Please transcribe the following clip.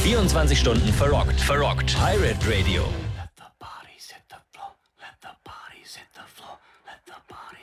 24 Stunden verrockt. Verrockt. Pirate Radio. Let the bodies hit the floor. Let the bodies hit the floor. Let the bodies